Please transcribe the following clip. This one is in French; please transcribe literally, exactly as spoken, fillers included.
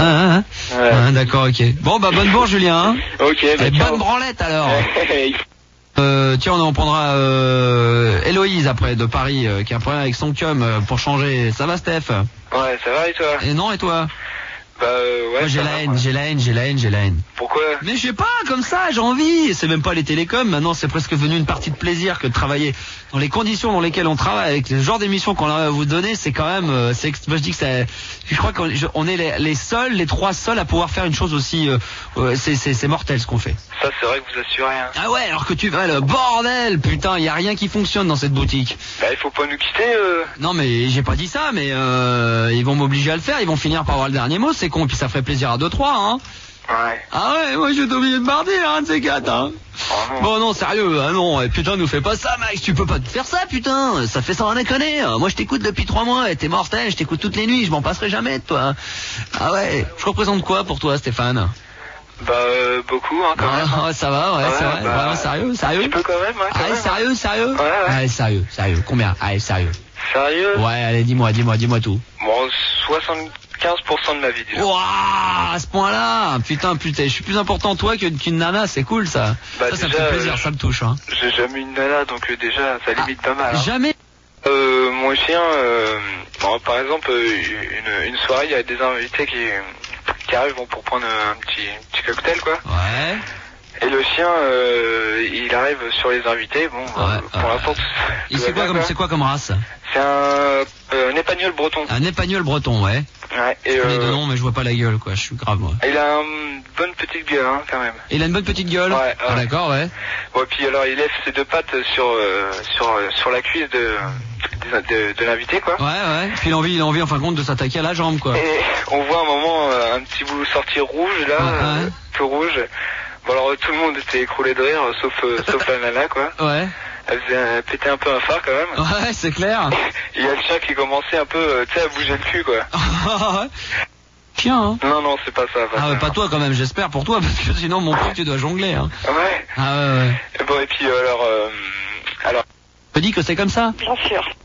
Ah, ah, ah. Ouais. Ah, d'accord, ok. Bon, bah, bonne bourre, Julien. Hein. Ok, bah, Et ciao. bonne branlette, alors. euh, tiens, on en prendra euh, Héloïse, après, de Paris, euh, qui a un problème avec son cum euh, pour changer. Ça va, Steph? Ouais, ça va et toi? Et non, et toi? Bah euh, ouais. Moi, j'ai ça la va, haine, ouais. j'ai la haine, j'ai la haine, j'ai la haine. Pourquoi? Mais je sais pas, comme ça, j'ai envie. C'est même pas les télécoms, maintenant c'est presque devenu une partie de plaisir que de travailler dans les conditions dans lesquelles on travaille, avec le genre d'émission qu'on a à vous donner, c'est quand même, euh, c'est, moi je dis que c'est, je crois qu'on je- on est les, les seuls, les trois seuls à pouvoir faire une chose aussi, euh, euh, c'est, c'est, c'est mortel ce qu'on fait. Ça c'est vrai que vous assurez. Hein. Ah ouais, alors que tu vas, le bordel, putain, y a rien qui fonctionne dans cette boutique. Bah il faut pas nous quitter. Euh... Non mais j'ai pas dit ça, mais euh, ils vont m'obliger à le faire, ils vont finir par avoir le dernier mot, c'est con, et puis ça ferait plaisir à deux trois, hein. Ouais. Ah ouais, moi je vais t'oublier de mardi, hein, de ces quatre, hein. Oh, non. Bon non, sérieux, ah non, eh, putain, nous fais pas ça, Max, tu peux pas te faire ça, putain, ça fait sans déconner. Moi je t'écoute depuis trois mois, et t'es mortel, je t'écoute toutes les nuits, je m'en passerai jamais de toi. Ah ouais, je représente quoi pour toi, Stéphane? Bah euh, beaucoup hein quand même. Ah, ouais, ça va, ouais, Ouais, c'est vrai, bah, vraiment sérieux, sérieux. Tu peux quand même, ouais. Quand Allez, même, sérieux, sérieux. Ouais, ouais. Allez, sérieux, sérieux, combien? Allez, sérieux. Sérieux? Ouais, allez, dis-moi, dis-moi, dis-moi tout. Bon, soixante-quinze pour cent de ma vie, disons. Ouah, à ce point-là, putain, putain, je suis plus important toi que- qu'une nana, c'est cool ça. Bah, ça, ça me déjà, fait plaisir, euh, ça me touche, hein. J'ai jamais eu une nana, donc euh, déjà ça limite pas mal. Hein. Jamais. Euh, mon chien, euh, bon, par exemple, euh, une, une soirée, il y a des invités qui, qui arrivent bon, pour prendre un petit, petit cocktail, quoi. Ouais. Et le chien, euh, il arrive sur les invités, bon, Ouais, euh, pour ouais. l'instant, tout- Et tout c'est va quoi bien, comme, quoi. c'est quoi comme race? C'est un, euh, un épagnol breton. Un épagnol breton, ouais. Ouais, et Je connais euh, deux noms, mais je vois pas la gueule, quoi. Je suis grave, moi. il a une bonne petite gueule, hein, quand même. Et il a une bonne petite gueule. Ouais, ouais. Ah, d'accord, ouais. Bon, et puis alors, il lève ses deux pattes sur, euh, sur, euh, sur la cuisse de, de, de, de l'invité, quoi. Ouais, ouais. Puis il a envie, il a envie, en fin de compte, de s'attaquer à la jambe, quoi. Et on voit un moment euh, un petit bout sortir rouge, là, Ouais, ouais. euh, tout rouge. Bon, alors tout le monde était écroulé de rire, sauf, euh, sauf la nana, quoi. Ouais. Elle faisait un- péter un peu un phare, quand même. Ouais, c'est clair. Il y a le chien qui commençait un peu, euh, tu sais, à bouger le cul, quoi. Chien, hein. Non, non, c'est pas ça. Ah ouais, ça. pas toi quand même, j'espère pour toi, parce que sinon mon truc tu dois jongler, hein. Ouais. Ah ouais, ouais. Et bon, et puis euh, alors, euh, alors. Tu dis que c'est comme ça? Bien sûr.